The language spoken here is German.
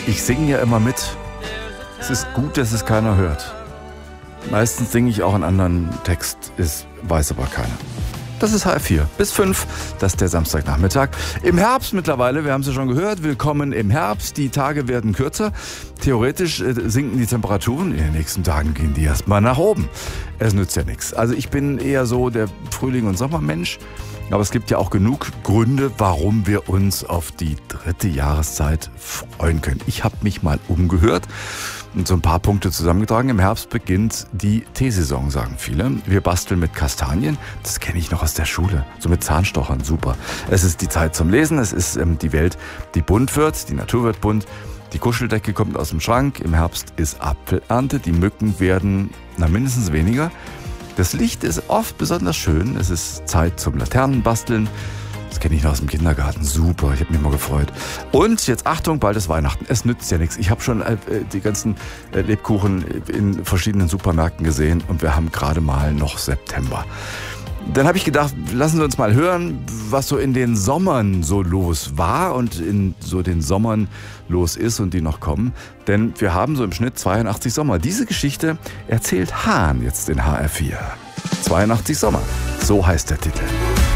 Ich singe ja immer mit. Es ist gut, dass es keiner hört. Meistens singe ich auch einen anderen Text, weiß aber keiner. Das ist HR4 bis 5, das ist der Samstagnachmittag. Im Herbst mittlerweile, wir haben es ja schon gehört, willkommen im Herbst. Die Tage werden kürzer. Theoretisch sinken die Temperaturen. In den nächsten Tagen gehen die erstmal nach oben. Es nützt ja nichts. Also ich bin eher so der Frühling- und Sommermensch. Aber es gibt ja auch genug Gründe, warum wir uns auf die 3. Jahreszeit freuen können. Ich habe mich mal umgehört und so ein paar Punkte zusammengetragen. Im Herbst beginnt die Teesaison, sagen viele. Wir basteln mit Kastanien. Das kenne ich noch aus der Schule. So mit Zahnstochern, super. Es ist die Zeit zum Lesen. Es ist die Welt, die bunt wird. Die Natur wird bunt. Die Kuscheldecke kommt aus dem Schrank. Im Herbst ist Apfelernte. Die Mücken werden mindestens weniger. Das Licht ist oft besonders schön. Es ist Zeit zum Laternenbasteln. Das kenne ich noch aus dem Kindergarten. Super, ich habe mich mal gefreut. Und jetzt Achtung, bald ist Weihnachten. Es nützt ja nichts. Ich habe schon die ganzen Lebkuchen in verschiedenen Supermärkten gesehen und wir haben gerade mal noch September. Dann habe ich gedacht, lassen Sie uns mal hören, was so in den Sommern so los war und in so den Sommern los ist und die noch kommen. Denn wir haben so im Schnitt 82 Sommer. Diese Geschichte erzählt Hahn jetzt in HR4. 82 Sommer, so heißt der Titel.